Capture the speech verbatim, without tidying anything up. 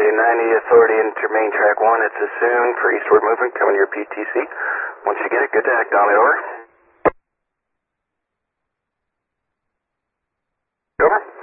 ninety Authority into main track one. It's a soon for eastward movement coming to your P T C. Once you get it, good to act on it, over. Over.